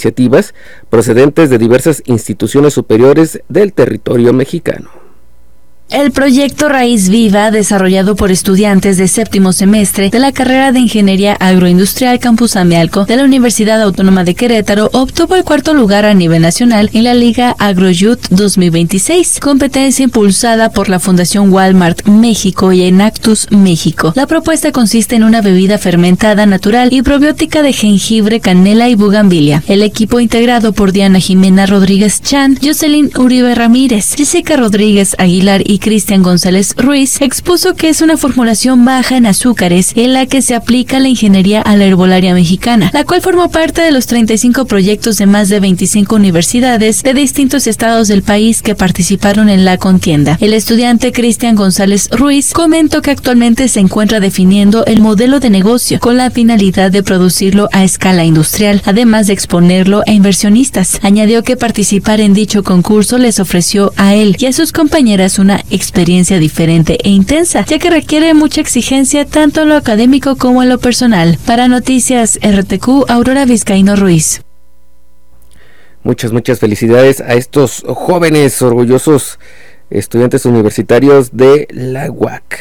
iniciativas procedentes de diversas instituciones superiores del territorio mexicano. El proyecto Raíz Viva, desarrollado por estudiantes de séptimo semestre de la carrera de Ingeniería Agroindustrial Campus Amealco de la Universidad Autónoma de Querétaro, obtuvo el cuarto lugar a nivel nacional en la Liga AgroYouth 2026, competencia impulsada por la Fundación Walmart México y Enactus México. La propuesta consiste en una bebida fermentada natural y probiótica de jengibre, canela y bugambilia. El equipo, integrado por Diana Jimena Rodríguez Chan, Jocelyn Uribe Ramírez, Jessica Rodríguez Aguilar y Cristian González Ruiz, expuso que es una formulación baja en azúcares en la que se aplica la ingeniería a la herbolaria mexicana, la cual formó parte de los 35 proyectos de más de 25 universidades de distintos estados del país que participaron en la contienda. El estudiante Cristian González Ruiz comentó que actualmente se encuentra definiendo el modelo de negocio con la finalidad de producirlo a escala industrial, además de exponerlo a inversionistas. Añadió que participar en dicho concurso les ofreció a él y a sus compañeras una experiencia diferente e intensa, ya que requiere mucha exigencia tanto en lo académico como en lo personal. Para Noticias RTQ, Aurora Vizcaíno Ruiz. Muchas felicidades a estos jóvenes orgullosos estudiantes universitarios de la UAC.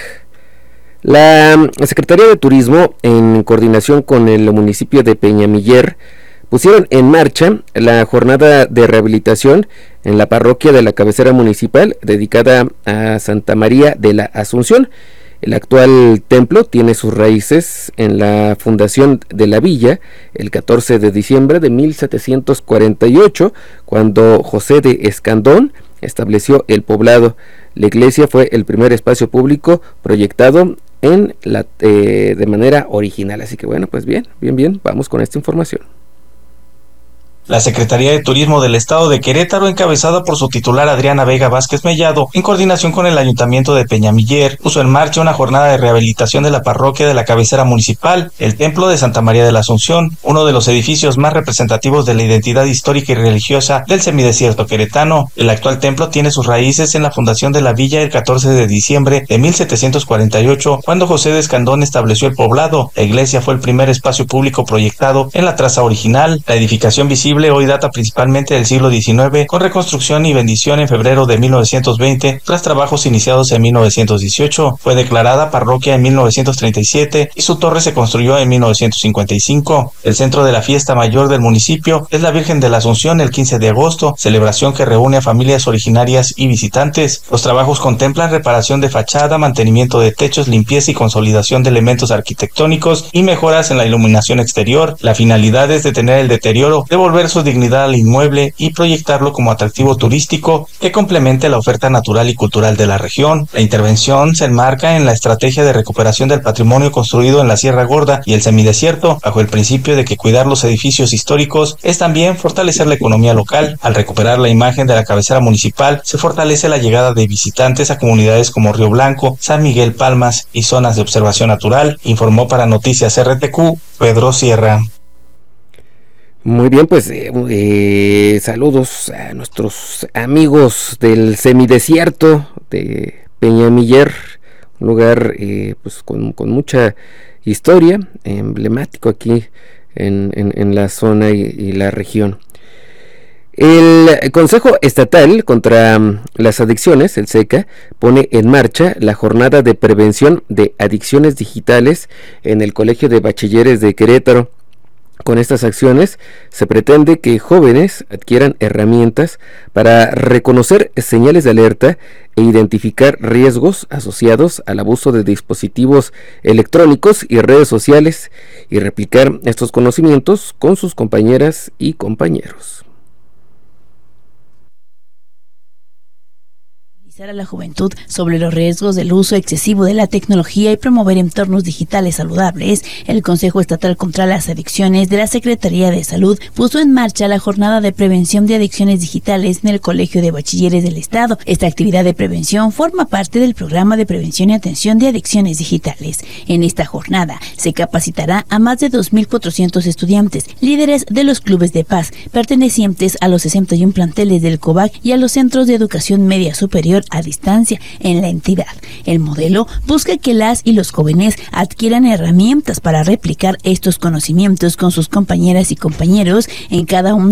La Secretaría de Turismo, en coordinación con el municipio de Peñamiller, pusieron en marcha la jornada de rehabilitación en la parroquia de la cabecera municipal dedicada a Santa María de la Asunción. El actual templo tiene sus raíces en la fundación de la villa el 14 de diciembre de 1748, cuando José de Escandón estableció el poblado. La iglesia fue el primer espacio público proyectado de manera original. Así que bueno, pues bien, vamos con esta información. La Secretaría de Turismo del Estado de Querétaro, encabezada por su titular Adriana Vega Vázquez Mellado, en coordinación con el Ayuntamiento de Peñamiller, puso en marcha una jornada de rehabilitación de la parroquia de la cabecera municipal, el Templo de Santa María de la Asunción, uno de los edificios más representativos de la identidad histórica y religiosa del semidesierto queretano. El actual templo tiene sus raíces en la fundación de la villa el 14 de diciembre de 1748, cuando José de Escandón estableció el poblado. La iglesia fue el primer espacio público proyectado en la traza original. La edificación visible hoy data principalmente del siglo XIX, con reconstrucción y bendición en febrero de 1920, tras trabajos iniciados en 1918. Fue declarada parroquia en 1937 y su torre se construyó en 1955. El centro de la fiesta mayor del municipio es la Virgen de la Asunción el 15 de agosto, celebración que reúne a familias originarias y visitantes. Los trabajos contemplan reparación de fachada, mantenimiento de techos, limpieza y consolidación de elementos arquitectónicos y mejoras en la iluminación exterior. La finalidad es detener el deterioro, devolver su dignidad al inmueble y proyectarlo como atractivo turístico que complemente la oferta natural y cultural de la región. La intervención se enmarca en la estrategia de recuperación del patrimonio construido en la Sierra Gorda y el semidesierto, bajo el principio de que cuidar los edificios históricos es también fortalecer la economía local. Al recuperar la imagen de la cabecera municipal, se fortalece la llegada de visitantes a comunidades como Río Blanco, San Miguel, Palmas y zonas de observación natural, informó para Noticias RTQ Pedro Sierra. Muy bien, pues saludos a nuestros amigos del semidesierto de Peñamiller, un lugar pues con mucha historia, emblemático aquí en la zona y la región. El Consejo Estatal contra las Adicciones, el SECA, pone en marcha la jornada de prevención de adicciones digitales en el Colegio de Bachilleres de Querétaro. Con estas acciones se pretende que jóvenes adquieran herramientas para reconocer señales de alerta e identificar riesgos asociados al abuso de dispositivos electrónicos y redes sociales y replicar estos conocimientos con sus compañeras y compañeros. A la juventud sobre los riesgos del uso excesivo de la tecnología y promover entornos digitales saludables, el Consejo Estatal contra las Adicciones de la Secretaría de Salud puso en marcha la jornada de prevención de adicciones digitales en el Colegio de Bachilleres del Estado. Esta actividad de prevención forma parte del programa de prevención y atención de adicciones digitales. En esta jornada se capacitará a más de 2.400 estudiantes, líderes de los clubes de paz, pertenecientes a los 61 planteles del COVAC y a los centros de educación media superior a distancia en la entidad. El modelo busca que las y los jóvenes adquieran herramientas para replicar estos conocimientos con sus compañeras y compañeros en cada uno